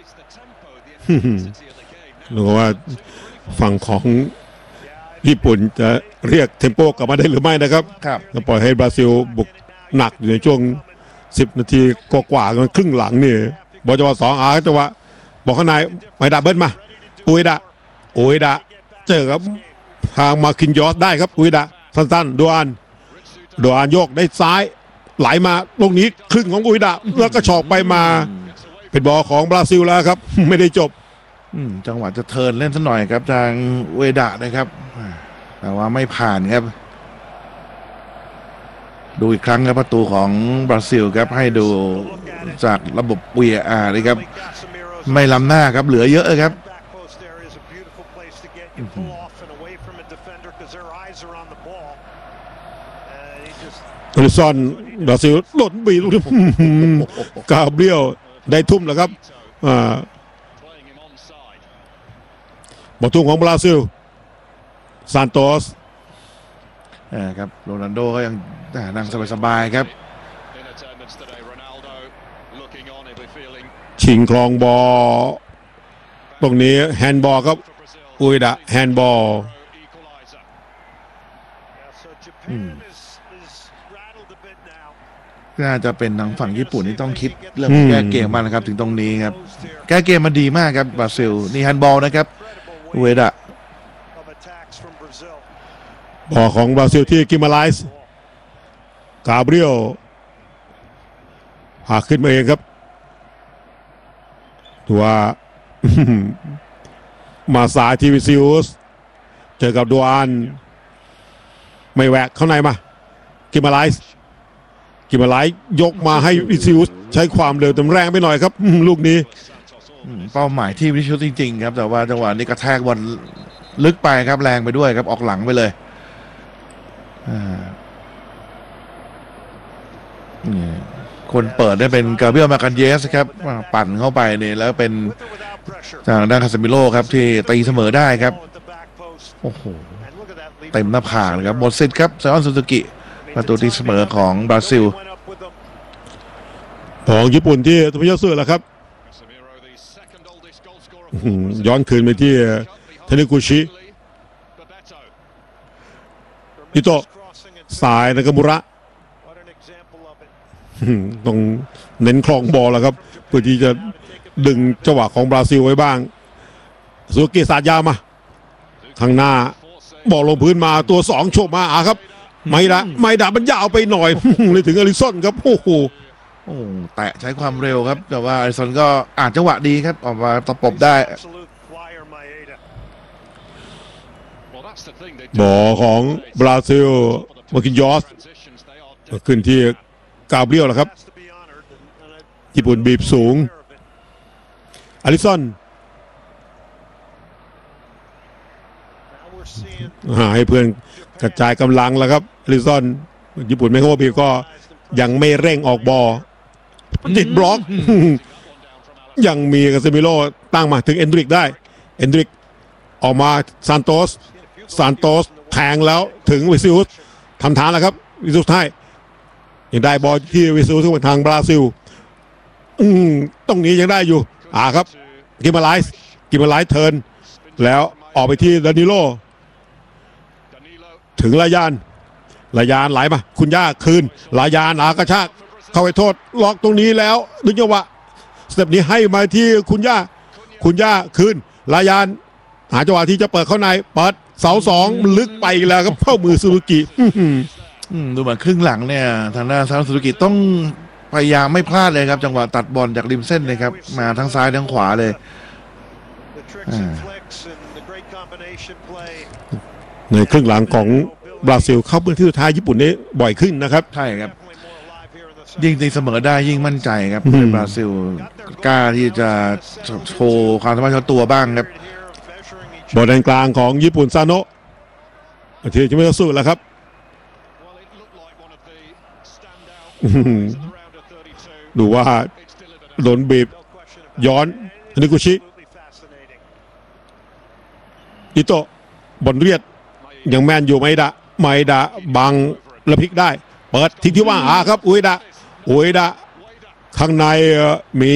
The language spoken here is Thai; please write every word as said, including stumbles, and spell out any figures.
หรือว่าฝั่งของญี่ปุ่นจะเรียกเทมโปกลับมาได้หรือไม่นะครับครับก็ปล่อยให้บราซิลบุกหนักอยู่ในช่วงสิบนาทีกว่าๆกันครึ่งหลังนี่บอลจังหวะสองอาจังหวะบอกข้างในไมดาเบิ้ลมาอุยดะอุยดะเจอครับทางมาคินยอสได้ครับอุยดะสั้นๆดูอันดูอันโยกได้ซ้ายไหลมาตรงนี้ครึ่งของอุยดะแล้วก็ฉอกไปมาเป็นบอลของบราซิลแล้วครับไม่ได้จบจังหวะจะเทิร์นเล่นสักหน่อยครับทางอุยดะนะครับแต่ว่าไม่ผ่านครับดูอีกครั้งครับประตูของบราซิลครับให้ดูจากระบบ วี อาร์ นะครับไม่ล้ำหน้าครับเหลือเยอะครับอลิซอนบราซิลหล่นบีลูกที่กาเบรียลได้ทุ่มแล้วครับอ่าบอลทุ่มของบราซิลซานโตสครับโรนัลโดก็ยังนั่งสบายๆครับชิงครองบอลตรงนี้แฮนด์บอลครับอุยดะแฮนด์บอลน่าจะเป็นทางฝั่งญี่ปุ่นที่ต้องคิดเรื่องแก้เกมมานะครับถึงตรงนี้ครับแก้เกมมาดีมากครับบราซิลนี่แฮนด์บอลนะครับอุยดะบอลของบราซิลที่กิมาไลส์กาเบรียลหาขึ้นมาเองครับตัวมาสายทีวิซิอุสเจอกับดูอันไม่แหวกเข้าในมากิมาไลส์กิมาไลส์ยกมาให้วิซิอุสใช้ความเร็วเต็มแรงไปหน่อยครับลูกนี้เป้าหมายที่วิซิอุสจริงๆครับแต่ว่าจังหวะนี้กระแทกบอลลึกไปครับแรงไปด้วยครับออกหลังไปเลยคนเปิดได้เป็นกาเบรียลมากันเยสครับปั่นเข้าไปนี่แล้วเป็นทางด้านคาเซมิโร่ครับที่ตีเสมอได้ครับโอ้โหเต็มหน้าผากเลยครับหมดสิทธิ์ครับไซออนซูซูกิประตูตีเสมอของบราซิลของญี่ปุ่นที่ทวิยาสึแหละครับย้อนคืนไปที่เทนิกุชิอิโตะสายนากามุระต้องเน้นคลองบอลแล้วครับเพื่อที่จะดึงจังหวะของบราซิลไว้บ้างซูกิสาดยาวมาข้างหน้าบอลลงพื้นมาตัวสองโฉบมาอ่ะครับไม่ได้ไม่ได้มันยาวไปหน่อยเลยถึงอลิซอนครับโอ้โหโอ้แตะใช้ความเร็วครับแต่ว่าอลิซอนก็อ่านจังหวะดีครับออกมาตะปบได้บอลของบราซิลมาคินยอสขึ้นที่กาเบรียลแล้วครับญี่ปุ่นบีบสูงอลิซอนหาให้เพื่อนกระจายกำลังแล้วครับอลิซอนญี่ปุ่นไม่เข้าบีบก็ยังไม่เร่งออกบอลติดบล็อกยังมีคาเซมิโร่ตั้งมาถึงเอนดริกได้เอนดริกออกมาซานโตสซานโตสแทงแล้วถึงวิซิอุสทำทางแล้วครับวิซิอุสให้ยังได้บอลที่วิซิอุสที่ทางบราซิลอืมตรงนี้ยังได้อยู่อ่าครับกิมาไลส์กิมาไลส์เทิร์นแล้วออกไปที่ดานิโลถึงลายานลายานไหลมาคุณย่าคืนลายานอากระชากเข้าไปโทษล็อกตรงนี้แล้วดึงจังหวะสเต็ปนี้ให้มาที่คุณย่าคุณย่าคืนลายานหาจังหวะที่จะเปิดเข้าในเปิดเสาสองลึกไปแล้วครับเข้ามือซูซูกิดูเหมือนครึ่งหลังเนี่ยทางด้านซาซูซูกิต้องพยายามไม่พลาดเลยครับจังหวะตัดบอลจากริมเส้นเลยครับมาทั้งซ้ายทั้งขวาเลยในครึ่งหลังของบราซิลเข้าพื้นที่สุดท้ายญี่ปุ่นนี้บ่อยขึ้นนะครับใช่ครับยิ่งตีเสมอได้ยิ่งมั่นใจครับบราซิลกล้าที่จะโชว์ความสามารถเฉพาะตัวบ้างครับบอลแดนกลางของญี่ปุ่นซาโนะที่จะไม่ต้องสู้แล้วครับดูว่าโดนบีบย้อนนิกุชิอิโตะบอลเรียดยังแมนอยู่ไมดะไมดะบังและพลิกได้เปิดทิ้งที่ว่างอ่ะครับอุยดะอุยดะข้างในมี